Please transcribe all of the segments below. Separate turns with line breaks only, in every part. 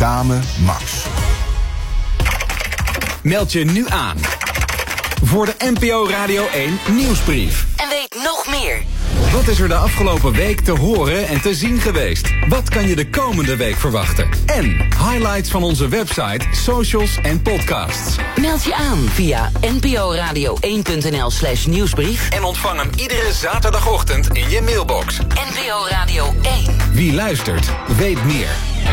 Samen Max.
Meld je nu aan voor de NPO Radio 1 nieuwsbrief.
En weet nog meer.
Wat is er de afgelopen week te horen en te zien geweest? Wat kan je de komende week verwachten? En highlights van onze website, socials en podcasts.
Meld je aan via nporadio1.nl/nieuwsbrief.
En ontvang hem iedere zaterdagochtend in je mailbox.
NPO Radio 1.
Wie luistert, weet meer.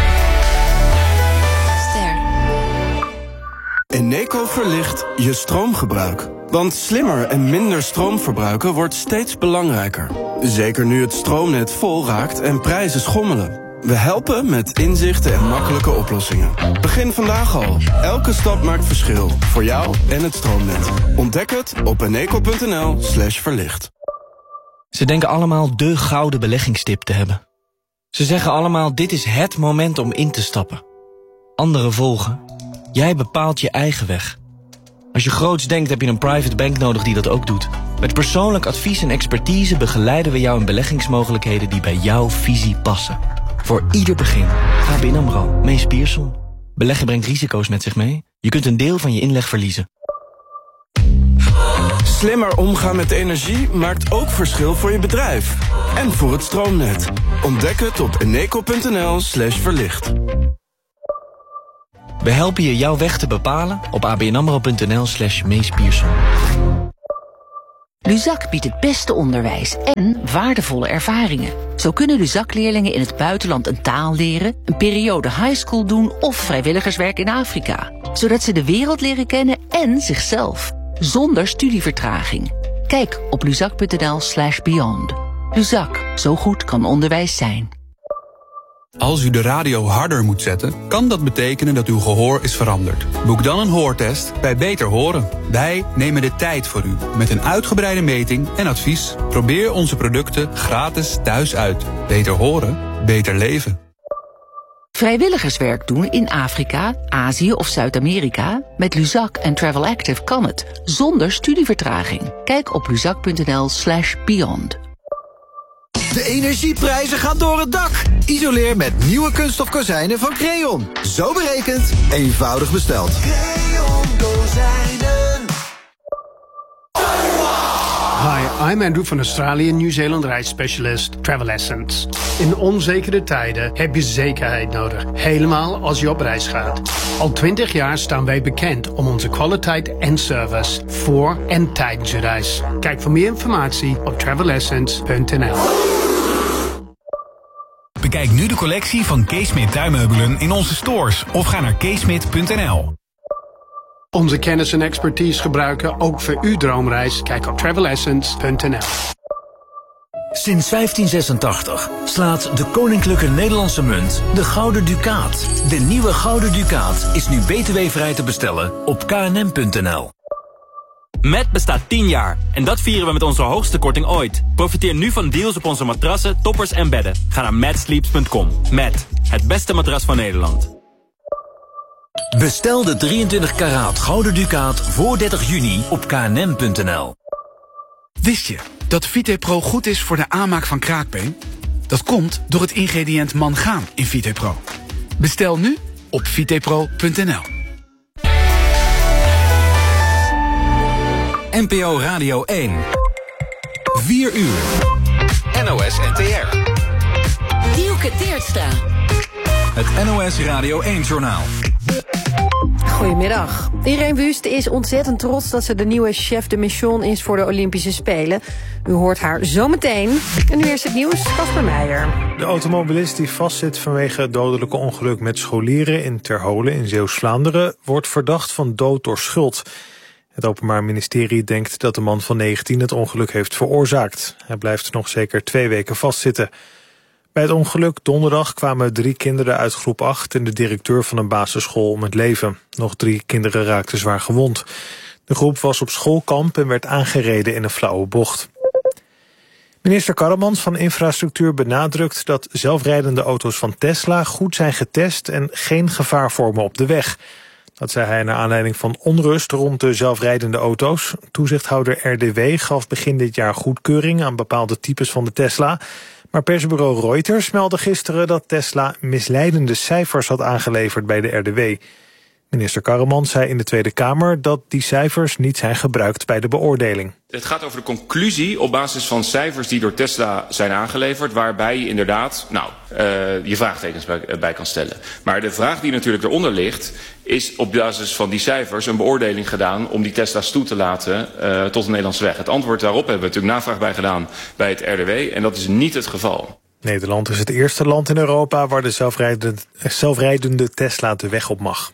Eneco verlicht je stroomgebruik. Want slimmer en minder stroom verbruiken wordt steeds belangrijker. Zeker nu het stroomnet vol raakt en prijzen schommelen. We helpen met inzichten en makkelijke oplossingen. Begin vandaag al. Elke stap maakt verschil. Voor jou en het stroomnet. Ontdek het op eneco.nl/verlicht.
Ze denken allemaal de gouden beleggingstip te hebben. Ze zeggen allemaal, dit is het moment om in te stappen. Anderen volgen. Jij bepaalt je eigen weg. Als je groots denkt, heb je een private bank nodig die dat ook doet. Met persoonlijk advies en expertise begeleiden we jou in beleggingsmogelijkheden die bij jouw visie passen. Voor ieder begin. ABN AMRO. Mees Pierson. Beleggen brengt risico's met zich mee. Je kunt een deel van je inleg verliezen.
Slimmer omgaan met energie maakt ook verschil voor je bedrijf. En voor het stroomnet. Ontdek het op eneco.nl/verlicht.
We helpen je jouw weg te bepalen op abnamro.nl/Mees Pierson.
Luzak biedt het beste onderwijs en waardevolle ervaringen. Zo kunnen Luzak-leerlingen in het buitenland een taal leren, een periode highschool doen of vrijwilligerswerk in Afrika. Zodat ze de wereld leren kennen en zichzelf. Zonder studievertraging. Kijk op luzak.nl/beyond. Luzak, zo goed kan onderwijs zijn.
Als u de radio harder moet zetten, kan dat betekenen dat uw gehoor is veranderd. Boek dan een hoortest bij Beter Horen. Wij nemen de tijd voor u, met een uitgebreide meting en advies. Probeer onze producten gratis thuis uit. Beter horen, beter leven.
Vrijwilligerswerk doen in Afrika, Azië of Zuid-Amerika? Met Luzak en Travel Active kan het, zonder studievertraging. Kijk op luzak.nl/beyond.
De energieprijzen gaan door het dak. Isoleer met nieuwe kunststof kozijnen van Creon. Zo berekend, eenvoudig besteld. Creon kozijnen.
Hi, I'm Andrew van Australië Nieuw-Zeeland reisspecialist Travel Essence. In onzekere tijden heb je zekerheid nodig, helemaal als je op reis gaat. Al 20 jaar staan wij bekend om onze kwaliteit en service voor en tijdens je reis. Kijk voor meer informatie op travelessence.nl.
Bekijk nu de collectie van Keesmit tuinmeubelen in onze stores of ga naar keesmit.nl.
Onze kennis en expertise gebruiken ook voor uw droomreis. Kijk op travelessence.nl.
Sinds 1586 slaat de Koninklijke Nederlandse Munt de Gouden Ducaat. De nieuwe Gouden Ducaat is nu btw-vrij te bestellen op knm.nl.
Met bestaat 10 jaar en dat vieren we met onze hoogste korting ooit. Profiteer nu van deals op onze matrassen, toppers en bedden. Ga naar matsleeps.com. Met het beste matras van Nederland.
Bestel de 23 karaat Gouden Ducaat voor 30 juni op knm.nl.
Wist je dat Vitepro goed is voor de aanmaak van kraakbeen? Dat komt door het ingrediënt mangaan in Vitepro. Bestel nu op vitepro.nl.
NPO Radio 1. 4 uur. NOS NTR.
Dielke Teertstra.
Het NOS Radio 1-journaal.
Goedemiddag. Irene Wust is ontzettend trots dat ze de nieuwe chef de mission is voor de Olympische Spelen. U hoort haar zometeen. En nu eerst het nieuws, Casper Meijer.
De automobilist die vastzit vanwege het dodelijke ongeluk met scholieren in Terholen in Zeeuws-Vlaanderen wordt verdacht van dood door schuld. Het Openbaar Ministerie denkt dat de man van 19 het ongeluk heeft veroorzaakt. Hij blijft nog zeker 2 weken vastzitten. Bij het ongeluk donderdag kwamen 3 kinderen uit groep 8... en de directeur van een basisschool om het leven. Nog 3 kinderen raakten zwaar gewond. De groep was op schoolkamp en werd aangereden in een flauwe bocht. Minister Karremans van Infrastructuur benadrukt dat zelfrijdende auto's van Tesla goed zijn getest en geen gevaar vormen op de weg. Dat zei hij naar aanleiding van onrust rond de zelfrijdende auto's. Toezichthouder RDW gaf begin dit jaar goedkeuring aan bepaalde types van de Tesla. Maar persbureau Reuters meldde gisteren dat Tesla misleidende cijfers had aangeleverd bij de RDW. Minister Karremans zei in de Tweede Kamer dat die cijfers niet zijn gebruikt bij de beoordeling.
Het gaat over de conclusie op basis van cijfers die door Tesla zijn aangeleverd, waarbij je inderdaad je vraagtekens bij kan stellen. Maar de vraag die natuurlijk eronder ligt, is op basis van die cijfers een beoordeling gedaan om die Tesla's toe te laten tot de Nederlandse weg. Het antwoord daarop hebben we natuurlijk navraag bij gedaan bij het RDW en dat is niet het geval.
Nederland is het eerste land in Europa waar de zelfrijdende Tesla de weg op mag.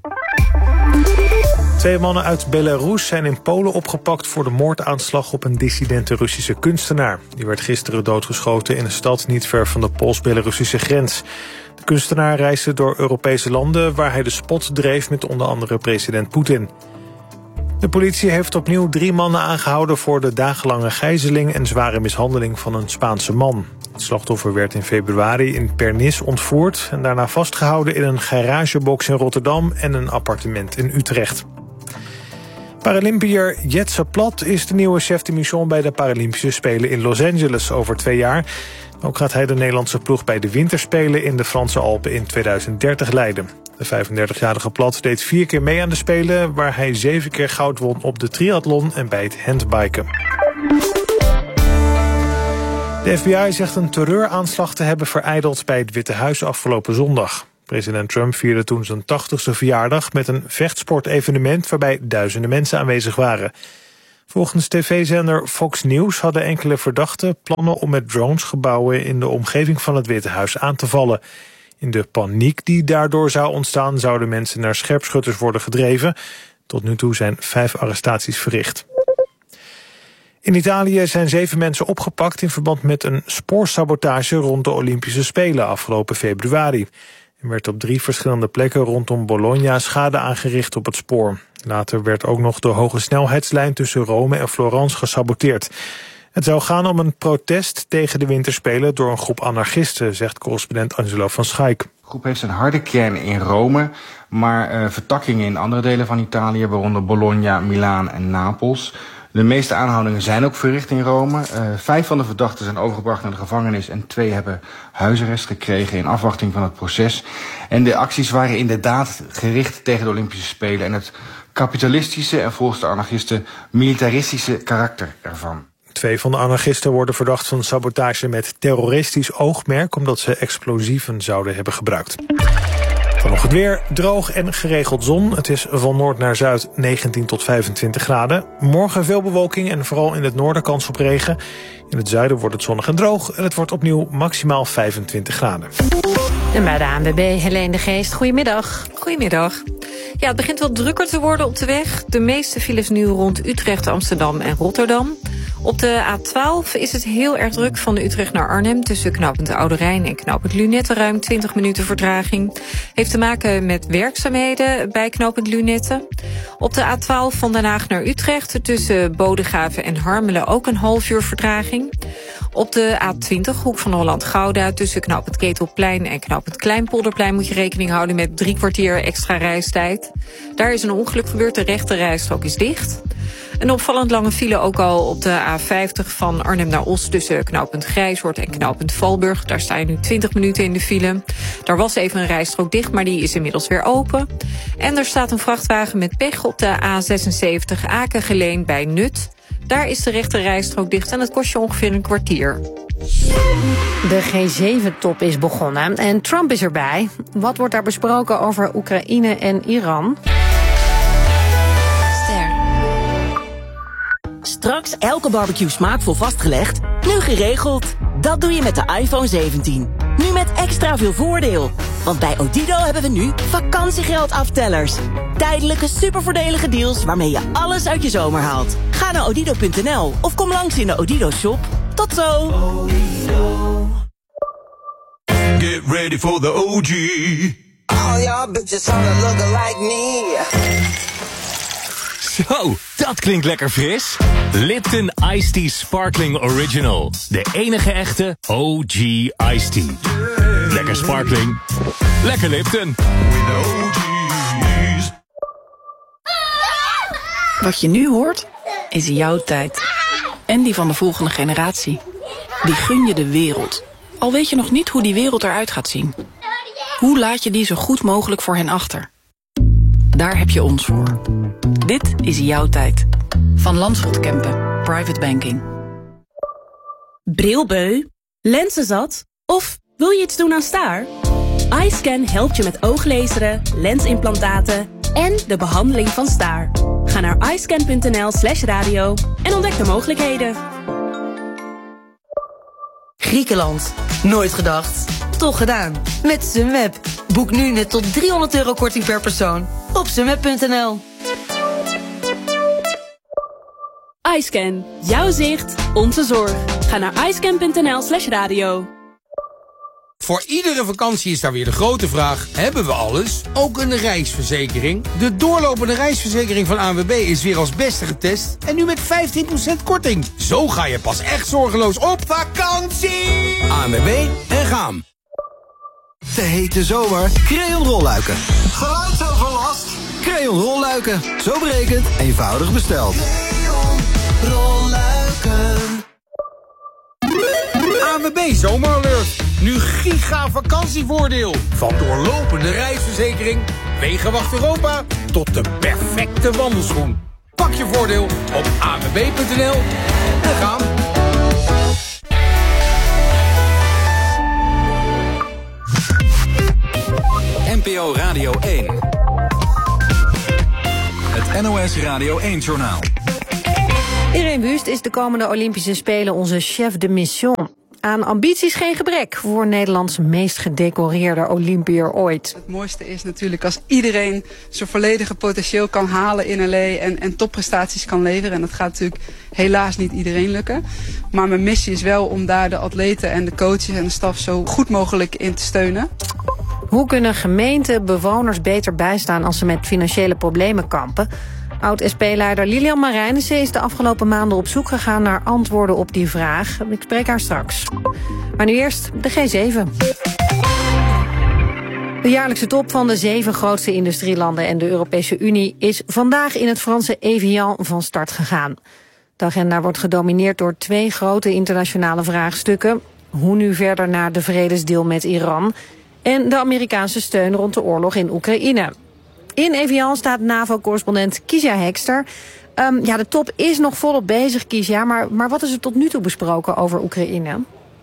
2 mannen uit Belarus zijn in Polen opgepakt voor de moordaanslag op een dissidente Russische kunstenaar. Die werd gisteren doodgeschoten in een stad niet ver van de Pools-Belarussische grens. De kunstenaar reisde door Europese landen waar hij de spot dreef met onder andere president Poetin. De politie heeft opnieuw 3 mannen aangehouden voor de dagenlange gijzeling en zware mishandeling van een Spaanse man. Het slachtoffer werd in februari in Pernis ontvoerd en daarna vastgehouden in een garagebox in Rotterdam en een appartement in Utrecht. Paralympiër Jetse Plat is de nieuwe chef de mission bij de Paralympische Spelen in Los Angeles over 2 jaar. Ook gaat hij de Nederlandse ploeg bij de Winterspelen in de Franse Alpen in 2030 leiden. De 35-jarige Plat deed 4 keer mee aan de Spelen, waar hij 7 keer goud won op de triathlon en bij het handbiken. De FBI zegt een terreuraanslag te hebben verijdeld bij het Witte Huis afgelopen zondag. President Trump vierde toen zijn 80ste verjaardag met een vechtsportevenement waarbij duizenden mensen aanwezig waren. Volgens tv-zender Fox News hadden enkele verdachten plannen om met drones gebouwen in de omgeving van het Witte Huis aan te vallen. In de paniek die daardoor zou ontstaan zouden mensen naar scherpschutters worden gedreven. Tot nu toe zijn 5 arrestaties verricht. In Italië zijn 7 mensen opgepakt in verband met een spoorsabotage rond de Olympische Spelen afgelopen februari. Er werd op 3 verschillende plekken rondom Bologna schade aangericht op het spoor. Later werd ook nog de hoge snelheidslijn tussen Rome en Florence gesaboteerd. Het zou gaan om een protest tegen de winterspelen door een groep anarchisten, zegt correspondent Angelo van Schaik.
De groep heeft zijn harde kern in Rome, maar vertakkingen in andere delen van Italië, waaronder Bologna, Milaan en Napels. De meeste aanhoudingen zijn ook verricht in Rome. 5 van de verdachten zijn overgebracht naar de gevangenis en 2 hebben huisarrest gekregen in afwachting van het proces. En de acties waren inderdaad gericht tegen de Olympische Spelen en het kapitalistische en volgens de anarchisten militaristische karakter ervan.
2 van de anarchisten worden verdacht van sabotage met terroristisch oogmerk, omdat ze explosieven zouden hebben gebruikt. Dan nog het weer, droog en geregeld zon. Het is van noord naar zuid 19 tot 25 graden. Morgen veel bewolking en vooral in het noorden kans op regen. In het zuiden wordt het zonnig en droog en het wordt opnieuw maximaal 25 graden.
En bij de ANWB, Helene de Geest, goedemiddag.
Goedemiddag. Ja, het begint wel drukker te worden op de weg. De meeste files nu rond Utrecht, Amsterdam en Rotterdam. Op de A12 is het heel erg druk van Utrecht naar Arnhem, tussen knooppunt Oude Rijn en knooppunt Lunette, ruim 20 minuten vertraging. Heeft te maken met werkzaamheden bij knooppunt Lunette. Op de A12 van Den Haag naar Utrecht, tussen Bodegraven en Harmelen, ook een half uur vertraging. Op de A20, hoek van Holland-Gouda, tussen knooppunt Ketelplein en knooppunt Kleinpolderplein moet je rekening houden met 3 kwartier extra reistijd. Daar is een ongeluk gebeurd, de rechte rijstrook is dicht. Een opvallend lange file ook al op de A50 van Arnhem naar Os, tussen knooppunt Grijshoort en knooppunt Valburg. Daar sta je nu 20 minuten in de file. Daar was even een rijstrook dicht, maar die is inmiddels weer open. En er staat een vrachtwagen met pech op de A76 Aken-Geleen bij Nut. Daar is de rechte rijstrook dicht en het kost je ongeveer een kwartier.
De G7-top is begonnen en Trump is erbij. Wat wordt daar besproken over Oekraïne en Iran?
Straks elke barbecue smaakvol vastgelegd, nu geregeld. Dat doe je met de iPhone 17. Nu met extra veel voordeel. Want bij Odido hebben we nu vakantiegeldaftellers. Tijdelijke supervoordelige deals waarmee je alles uit je zomer haalt. Ga naar odido.nl of kom langs in de Odido shop. Tot zo!
Get ready for the OG. All y'all bitches wanna look like me.
Zo, dat klinkt lekker fris. Lipton Iced Tea Sparkling Original. De enige echte OG Iced Tea. Lekker sparkling. Lekker Lipton.
Wat je nu hoort, is jouw tijd. En die van de volgende generatie. die gun je de wereld. Al weet je nog niet hoe die wereld eruit gaat zien. Hoe laat je die zo goed mogelijk voor hen achter? Daar heb je ons voor. Dit is jouw tijd. Van Landschot Kempen. Private Banking.
Brilbeu? Lenzenzat? Of wil je iets doen aan staar? iScan helpt je met ooglezeren, lensimplantaten en de behandeling van staar. Ga naar iscan.nl/radio en ontdek de mogelijkheden.
Griekenland. Nooit gedacht. Toch gedaan. Met Sunweb. Boek nu net tot €300 korting per persoon. Op sunweb.nl.
iScan. Jouw zicht, onze zorg. Ga naar iscan.nl/radio.
Voor iedere vakantie is daar weer de grote vraag: hebben we alles? Ook een reisverzekering? De doorlopende reisverzekering van ANWB is weer als beste getest en nu met 15% korting. Zo ga je pas echt zorgeloos op vakantie!
ANWB en gaan. De hete zomer. Crayon rolluiken. Geluidsoverlast. Crayon rolluiken. Zo berekend, eenvoudig besteld. Crayon rolluiken.
ANWB Zomeralert. Nu giga vakantievoordeel. Van doorlopende reisverzekering, Wegenwacht Europa tot de perfecte wandelschoen. Pak je voordeel op anwb.nl en gaan.
NPO Radio 1. Het NOS Radio 1-journaal.
Irene Wust is de komende Olympische Spelen onze chef de mission. Aan ambities geen gebrek voor Nederlands meest gedecoreerde Olympiër ooit.
Het mooiste is natuurlijk als iedereen zijn volledige potentieel kan halen in LA en topprestaties kan leveren. En dat gaat natuurlijk helaas niet iedereen lukken. Maar mijn missie is wel om daar de atleten en de coaches en de staf zo goed mogelijk in te steunen.
Hoe kunnen gemeenten bewoners beter bijstaan als ze met financiële problemen kampen? Oud-SP-leider Lilian Marijnissen is de afgelopen maanden op zoek gegaan naar antwoorden op die vraag. Ik spreek haar straks. Maar nu eerst de G7. De jaarlijkse top van de 7 grootste industrielanden en de Europese Unie is vandaag in het Franse Evian van start gegaan. De agenda wordt gedomineerd door 2 grote internationale vraagstukken. Hoe nu verder naar de vredesdeal met Iran en de Amerikaanse steun rond de oorlog in Oekraïne. In Evian staat NAVO-correspondent Kiesja Hekster. De top is nog volop bezig, Kiesja, maar wat is er tot nu toe besproken over Oekraïne?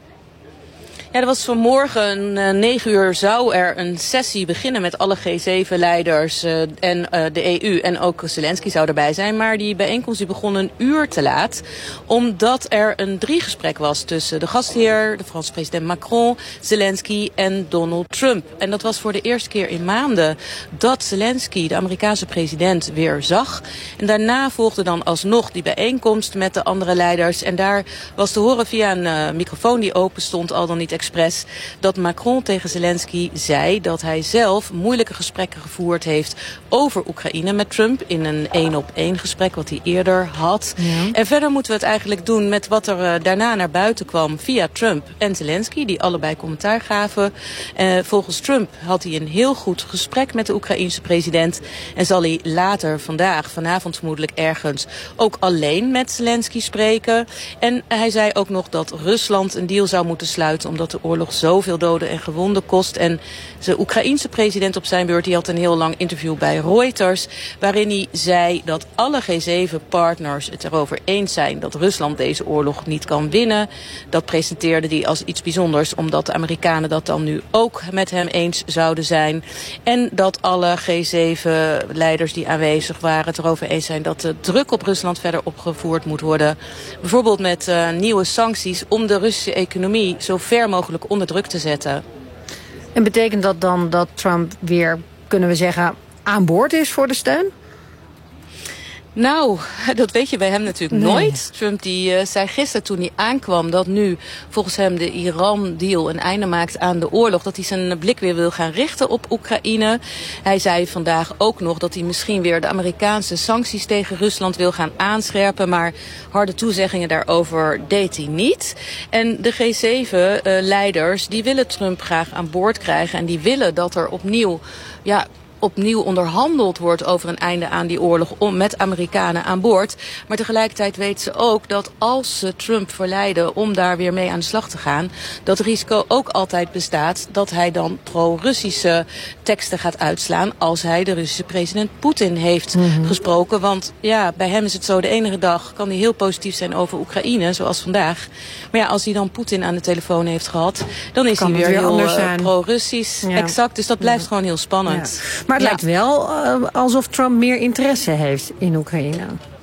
Ja, er was vanmorgen 9 uur zou er een sessie beginnen met alle G7-leiders en de EU. En ook Zelensky zou erbij zijn. Maar die bijeenkomst die begon een uur te laat. Omdat er een 3-gesprek was tussen de gastheer, de Franse president Macron, Zelensky en Donald Trump. En dat was voor de eerste keer in maanden dat Zelensky de Amerikaanse president weer zag. En daarna volgde dan alsnog die bijeenkomst met de andere leiders. En daar was te horen via een microfoon die open stond, al dan niet expres, dat Macron tegen Zelensky zei dat hij zelf moeilijke gesprekken gevoerd heeft over Oekraïne met Trump in een 1-op-1 gesprek wat hij eerder had. Ja. En verder moeten we het eigenlijk doen met wat er daarna naar buiten kwam via Trump en Zelensky, die allebei commentaar gaven. Volgens Trump had hij een heel goed gesprek met de Oekraïense president en zal hij later vanavond vermoedelijk ergens, ook alleen met Zelensky spreken. En hij zei ook nog dat Rusland een deal zou moeten sluiten omdat de oorlog zoveel doden en gewonden kost. En de Oekraïense president op zijn beurt die had een heel lang interview bij Reuters, waarin hij zei dat alle G7-partners het erover eens zijn dat Rusland deze oorlog niet kan winnen. Dat presenteerde hij als iets bijzonders, omdat de Amerikanen dat dan nu ook met hem eens zouden zijn. En dat alle G7-leiders die aanwezig waren het erover eens zijn dat de druk op Rusland verder opgevoerd moet worden. Bijvoorbeeld met nieuwe sancties om de Russische economie zo ver mogelijk onder druk te zetten.
En betekent dat dan dat Trump weer, kunnen we zeggen, aan boord is voor de steun?
Nou, dat weet je bij hem natuurlijk nooit. Trump die zei gisteren toen hij aankwam dat nu volgens hem de Iran-deal een einde maakt aan de oorlog. Dat hij zijn blik weer wil gaan richten op Oekraïne. Hij zei vandaag ook nog dat hij misschien weer de Amerikaanse sancties tegen Rusland wil gaan aanscherpen. Maar harde toezeggingen daarover deed hij niet. En de G7-leiders die willen Trump graag aan boord krijgen. En die willen dat er opnieuw opnieuw onderhandeld wordt over een einde aan die oorlog met Amerikanen aan boord. Maar tegelijkertijd weet ze ook dat als ze Trump verleiden om daar weer mee aan de slag te gaan, dat risico ook altijd bestaat dat hij dan pro-Russische teksten gaat uitslaan als hij de Russische president Poetin heeft gesproken. Want ja, bij hem is het zo, de enige dag kan hij heel positief zijn over Oekraïne, zoals vandaag. Maar ja, als hij dan Poetin aan de telefoon heeft gehad, dan is hij weer heel pro-Russisch. Ja. Exact, dus dat blijft gewoon heel spannend.
Ja. Maar het lijkt wel alsof Trump meer interesse heeft in Oekraïne.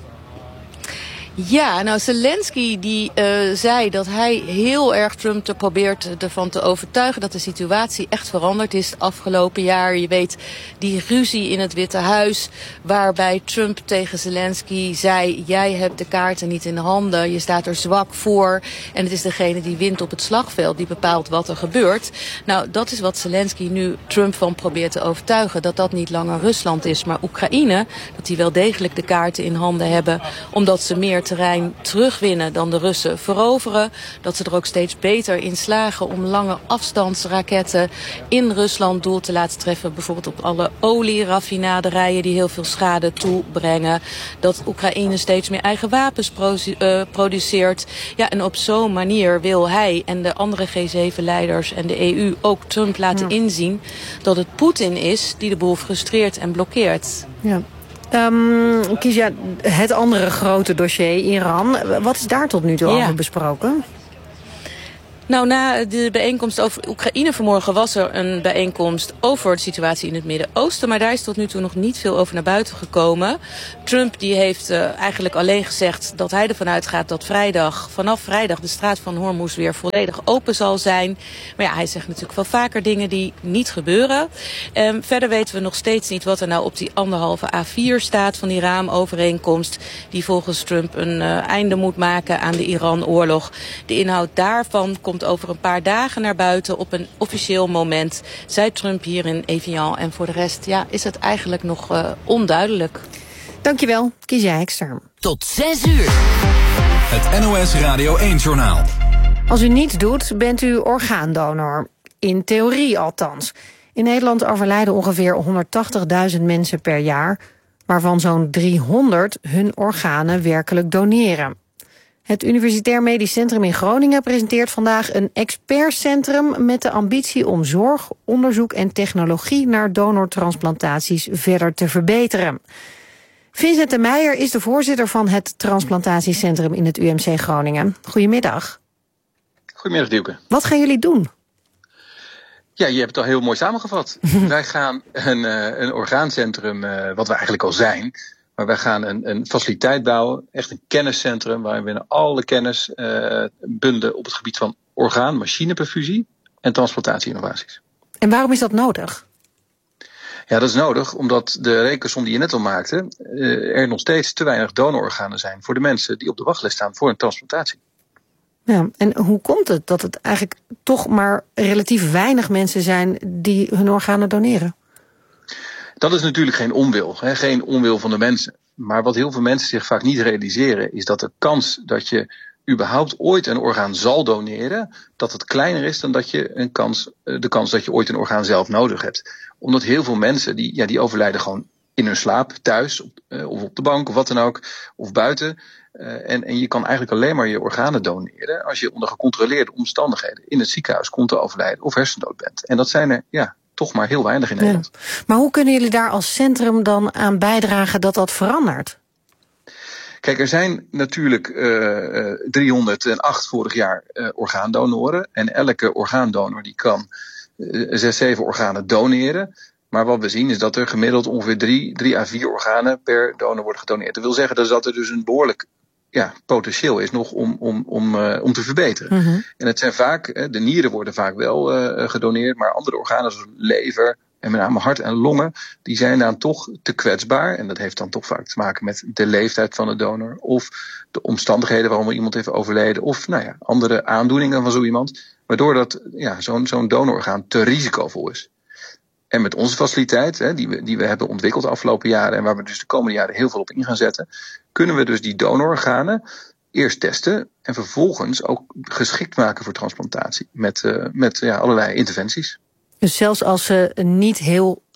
Ja, nou Zelensky die zei dat hij heel erg Trump probeert ervan te overtuigen dat de situatie echt veranderd is het afgelopen jaar. Je weet, die ruzie in het Witte Huis waarbij Trump tegen Zelensky zei, jij hebt de kaarten niet in de handen, je staat er zwak voor en het is degene die wint op het slagveld die bepaalt wat er gebeurt. Nou, dat is wat Zelensky nu Trump van probeert te overtuigen, dat dat niet langer Rusland is, maar Oekraïne, dat die wel degelijk de kaarten in handen hebben, omdat ze meer terrein terugwinnen dan de Russen veroveren. Dat ze er ook steeds beter in slagen om lange afstandsraketten in Rusland doel te laten treffen. Bijvoorbeeld op alle olieraffinaderijen die heel veel schade toebrengen. Dat Oekraïne steeds meer eigen wapens produceert. Ja, en op zo'n manier wil hij en de andere G7-leiders en de EU ook Trump laten inzien dat het Poetin is die de boel frustreert en blokkeert.
Ja. Kizia, het andere grote dossier, Iran. Wat is daar tot nu toe over besproken?
Nou, na de bijeenkomst over Oekraïne vanmorgen was er een bijeenkomst over de situatie in het Midden-Oosten. Maar daar is tot nu toe nog niet veel over naar buiten gekomen. Trump die heeft eigenlijk alleen gezegd dat hij ervan uitgaat dat vanaf vrijdag de straat van Hormuz weer volledig open zal zijn. Maar ja, hij zegt natuurlijk wel vaker dingen die niet gebeuren. Verder weten we nog steeds niet wat er nou op die 1,5 A4 staat van die raamovereenkomst. Die volgens Trump een einde moet maken aan de Iran-oorlog. De inhoud daarvan komt over een paar dagen naar buiten op een officieel moment, zei Trump hier in Evian. En voor de rest is het eigenlijk nog onduidelijk.
Dankjewel, Kizia Hekster.
Tot 6 uur. Het NOS Radio 1-journaal.
Als u niets doet, bent u orgaandonor. In theorie althans. In Nederland overlijden ongeveer 180.000 mensen per jaar, waarvan zo'n 300 hun organen werkelijk doneren. Het Universitair Medisch Centrum in Groningen presenteert vandaag een expertcentrum met de ambitie om zorg, onderzoek en technologie naar donortransplantaties verder te verbeteren. Vincent de Meijer is de voorzitter van het transplantatiecentrum in het UMC Groningen. Goedemiddag.
Goedemiddag, Dielke.
Wat gaan jullie doen?
Ja, je hebt het al heel mooi samengevat. Wij gaan een orgaancentrum, wat we eigenlijk al zijn, maar wij gaan een faciliteit bouwen, echt een kenniscentrum waarin we alle kennis bundelen op het gebied van orgaan, machineperfusie en transplantatie-innovaties.
En waarom is dat nodig?
Ja, dat is nodig omdat de rekensom die je net al maakte, er nog steeds te weinig donororganen zijn voor de mensen die op de wachtlijst staan voor een transplantatie.
Ja, en hoe komt het dat het eigenlijk toch maar relatief weinig mensen zijn die hun organen doneren?
Dat is natuurlijk geen onwil, geen onwil van de mensen. Maar wat heel veel mensen zich vaak niet realiseren, is dat de kans dat je überhaupt ooit een orgaan zal doneren, dat het kleiner is dan dat je de kans dat je ooit een orgaan zelf nodig hebt. Omdat heel veel mensen die overlijden gewoon in hun slaap, thuis of op de bank of wat dan ook, of buiten. En je kan eigenlijk alleen maar je organen doneren als je onder gecontroleerde omstandigheden in het ziekenhuis komt te overlijden of hersendood bent. En dat zijn er toch maar heel weinig in Nederland.
Maar hoe kunnen jullie daar als centrum dan aan bijdragen dat dat verandert?
Kijk, er zijn natuurlijk 308 vorig jaar orgaandonoren. En elke orgaandonor die kan 6-7 organen doneren. Maar wat we zien is dat er gemiddeld ongeveer 3 à 4 organen per donor worden gedoneerd. Dat wil zeggen dat er dus een behoorlijk potentieel is nog om te verbeteren. Mm-hmm. En het zijn vaak, de nieren worden vaak wel gedoneerd, maar andere organen zoals lever en met name hart en longen, die zijn dan toch te kwetsbaar. En dat heeft dan toch vaak te maken met de leeftijd van de donor of de omstandigheden waarom er iemand heeft overleden of andere aandoeningen van zo iemand, waardoor dat zo'n donororgaan te risicovol is. En met onze faciliteit, die we hebben ontwikkeld de afgelopen jaren en waar we dus de komende jaren heel veel op in gaan zetten, kunnen we dus die donororganen eerst testen en vervolgens ook geschikt maken voor transplantatie met allerlei interventies.
Dus zelfs als ze niet heel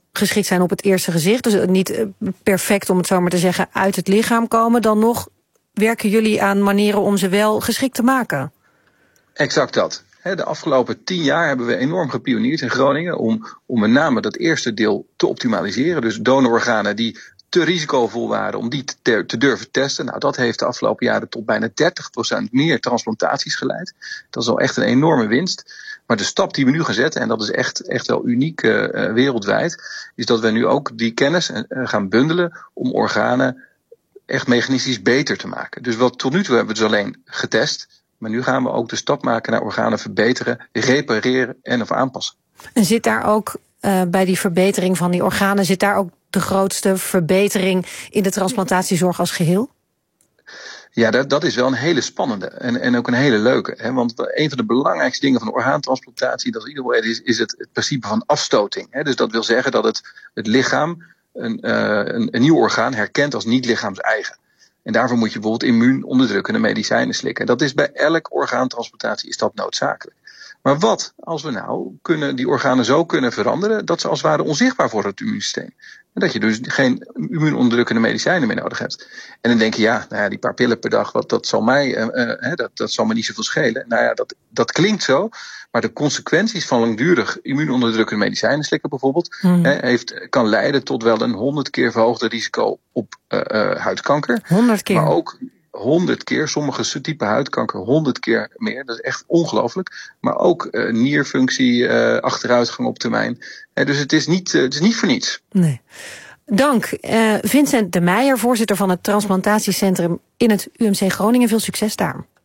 geschikt zijn op het eerste gezicht, dus niet perfect om het zo maar te zeggen uit het lichaam komen, dan nog werken jullie aan manieren om ze wel geschikt te maken?
Exact dat. De afgelopen 10 jaar hebben we enorm gepioneerd in Groningen om met name dat eerste deel te optimaliseren. Dus donororganen die te risicovol waren om die te durven testen. Nou, dat heeft de afgelopen jaren tot bijna 30% meer transplantaties geleid. Dat is al echt een enorme winst. Maar de stap die we nu gaan zetten, en dat is echt wel uniek wereldwijd, is dat we nu ook die kennis gaan bundelen om organen echt mechanistisch beter te maken. Dus tot nu toe hebben we dus alleen getest, maar nu gaan we ook de stap maken naar organen verbeteren, repareren en of aanpassen.
En zit daar ook bij die verbetering van die organen, zit daar ook de grootste verbetering in de transplantatiezorg als geheel?
Ja, dat is wel een hele spannende en ook een hele leuke. Hè? Want een van de belangrijkste dingen van de orgaantransplantatie, dat is het principe van afstoting. Hè? Dus dat wil zeggen dat het lichaam een nieuw orgaan herkent als niet lichaams-eigen. En daarvoor moet je bijvoorbeeld immuunonderdrukkende medicijnen slikken. En dat is bij elk orgaantransplantatie is dat noodzakelijk. Maar wat als we nou die organen zo kunnen veranderen dat ze als het ware onzichtbaar worden voor het immuunsysteem? En dat je dus geen immuunonderdrukkende medicijnen meer nodig hebt. En dan denk je, die paar pillen per dag, dat zal me niet zoveel schelen. Nou ja, dat klinkt zo. Maar de consequenties van langdurig immuunonderdrukkende medicijnen slikken bijvoorbeeld, kan leiden tot wel een 100 keer verhoogde risico op huidkanker.
100 keer?
Maar ook 100 keer, sommige typen huidkanker 100 keer meer. Dat is echt ongelooflijk. Maar ook nierfunctie, achteruitgang op termijn. Dus het is niet voor niets.
Nee. Dank. Vincent de Meijer, voorzitter van het Transplantatiecentrum in het UMC Groningen. Veel succes daar.